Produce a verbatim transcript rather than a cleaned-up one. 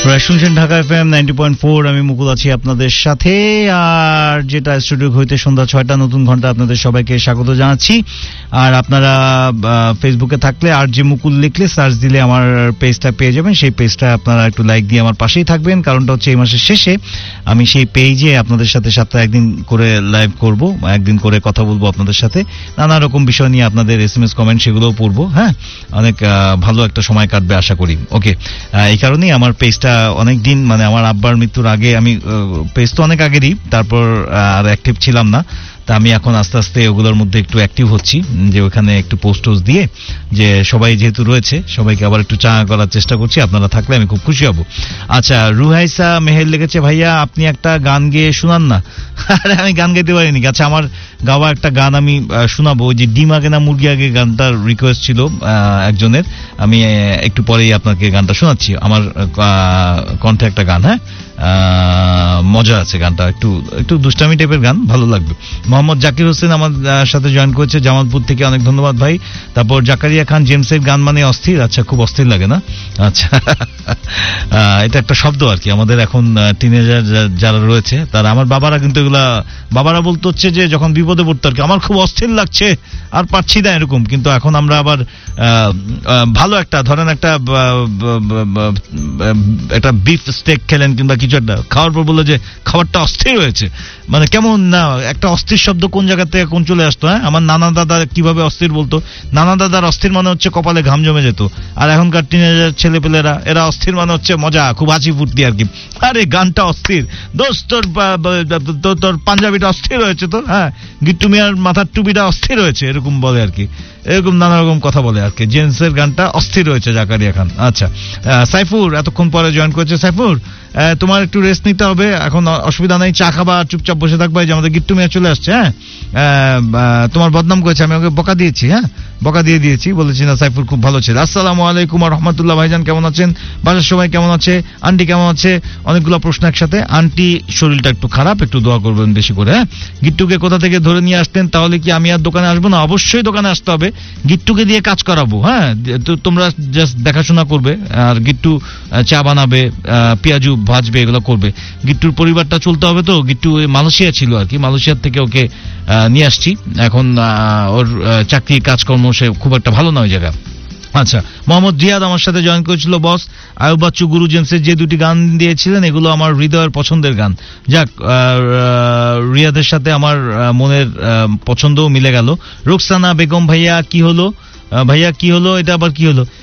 শুনছেন Dhaka FM ninety point four. আমি মুকুল আছি আপনাদের সাথে, আর যেটা স্টুডিও হইতে সন্ধ্যা ছয়টা নতুন ঘন্টা আপনাদের সবাইকে স্বাগত জানাচ্ছি। আর আপনারা ফেসবুকে থাকলে আর যে মুকুল লিখলে সার্চ দিলে আমার পেজটা পেয়ে যাবেন। সেই পেজটা আপনারা একটু লাইক দিয়ে আমার পাশেই থাকবেন, কারণটা হচ্ছে এই মাসের শেষে আমি সেই পেজে আপনাদের সাথে সপ্তাহে একদিন করে লাইভ করব, একদিন করে কথা বলবো আপনাদের সাথে, নানা রকম বিষয় নিয়ে আপনাদের এস এম এস কমেন্ট সেগুলোও পড়বো। হ্যাঁ, অনেক ভালো একটা সময় কাটবে আশা করি। ওকে, এই কারণেই আমার পেজটা অনেক দিন, মানে আমার আব্বার মৃত্যুর আগে আমি পেজ তো অনেক আগেরই, তারপর আর অ্যাক্টিভ ছিলাম না। তা আমি এখন আস্তে আস্তে ওগুলোর মধ্যে একটু অ্যাক্টিভ হচ্ছি, যে ওখানে একটু পোস্ট টোস্ট দিয়ে, যে সবাই যেহেতু রয়েছে সবাইকে আবার একটু চা করার চেষ্টা করছি। আপনারা থাকলে আমি খুব খুশি হব। আচ্ছা, রুহাইসা মেহের লিখেছে, ভাইয়া আপনি একটা গান গেয়ে শোনান না। আরে আমি গান গাইতে পারিনি। আচ্ছা, আমার গাওয়া একটা গান আমি শোনাবো, যে ডিম আগে না মুরগি আগে গানটার রিকোয়েস্ট ছিল একজনের। আমি একটু পরেই আপনাকে গানটা শোনাচ্ছি, আমার কণ্ঠে একটা গান। হ্যাঁ, মজা আছে গানটা, একটু একটু দুষ্টামি টাইপের গান, ভালো লাগবে। মোহাম্মদ জাকির হোসেন আমার সাথে জয়েন করেছে জামালপুর থেকে, অনেক ধন্যবাদ ভাই। তারপর জাকারিয়া খান জেমসের গান মানে অস্থির। আচ্ছা, খুব অস্থির লাগে না? আচ্ছা, এটা একটা শব্দ আর কি আমাদের এখন টিনেজার যারা রয়েছে তারা, আমার বাবারা কিন্তু এগুলা, বাবারা বলতে হচ্ছে যে যখন বিপদে পড়তো আর কি, আমার খুব অস্থির লাগছে আর পারছি না এরকম। কিন্তু এখন আমরা আবার ভালো একটা, ধরেন একটা একটা বিফ স্টেক খেলেন কিংবা কিছু একটা খাওয়ার পর বললো যে খাবারটা অস্থির হয়েছে, মানে কেমন না একটা অস্থির শব্দ কোন জায়গা থেকে কোন চলে আসতো। হ্যাঁ, আমার নানা দাদা কিভাবে অস্থির বলতো, নানা দাদার অস্থির মানে হচ্ছে কপালে ঘাম জমে যেত, আর এখনকার টিনেজার ছেলেপেলেরা এরা অস্থির মানে হচ্ছে মজা, খুব হাসি ফুর্তি আর কি। আরে গানটা অস্থির দোস্ত, তোর তোর পাঞ্জাবিটা অস্থির হয়েছে তো, হ্যাঁ গিট্টু মিয়ার মাথার টুপিটা অস্থির হয়েছে, এরকম বলে আর কি, এরকম নানা রকম কথা বলে আর কি। জেন্সের গানটা অস্থির হয়েছে জাকারিয়া খান। আচ্ছা, সাইফুর এতক্ষণ পরে জয়েন করেছে। সাইফুর, তোমার একটু রেস্ট নিতে হবে এখন, অসুবিধা নাই, চা খাবা, চুপচাপ বসে থাকবা। যে আমাদের গিট্টু মিয়া চলে আসছে। হ্যাঁ, তোমার বদনাম করেছে, আমি ওকে বকা দিয়েছি। হ্যাঁ, বকা দিয়ে দিয়েছি, বলেছি না সাইফুর খুব ভালো ছিল। আসসালামু আলাইকুম ওয়া রাহমাতুল্লাহ। ভাইজান কেমন আছেন? বাসার সবাই কেমন আছে? আন্টি কেমন আছে? অনেকগুলো প্রশ্ন একসাথে। আন্টি শরীরটা একটু খারাপ, একটু দোয়া করবেন বেশি করে। হ্যাঁ, গিট্টুকে কোথা থেকে ধরে নিয়ে আসতেন? তাহলে কি আমি আর দোকানে আসবো না? অবশ্যই দোকানে আসতে হবে, গিট্টুকে দিয়ে কাজ করাবো। হ্যাঁ, তো তোমরা জাস্ট দেখাশোনা করবে, আর গিট্টু চা বানাবে, পেঁয়াজু ভাজবে, এগুলো করবে। গিট্টুর পরিবারটা চলতে হবে তো। গিট্টু মালয়েশিয়া ছিল আর কি, মালয়েশিয়ার থেকে ওকে নিয়ে আসছি। এখন ওর চাকরি কাজকর্ম সে খুব একটা ভালো নয় জায়গা। আচ্ছা, মোহাম্মদ রিয়াদ আমার সাথে জয়েন করেছিল। বস, আয়ুব বাচ্চু, গুরু জেমসের যে দুটি গান দিয়েছিলেন এগুলো আমার হৃদয়ের পছন্দের গান। যাক, রিয়াদের সাথে আমার মনের পছন্দও মিলে গেল। রুকসানা বেগম, ভাইয়া কি হলো? ভাইয়া কি হলো? এটা আবার কি হলো?